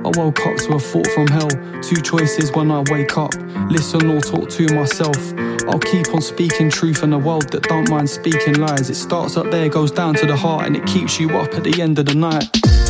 I woke up to a thought from hell. Two choices when I wake up: listen or talk to myself. I'll keep on speaking truth in a world that don't mind speaking lies. It starts up there, goes down to the heart, and it keeps you up at the end of the night.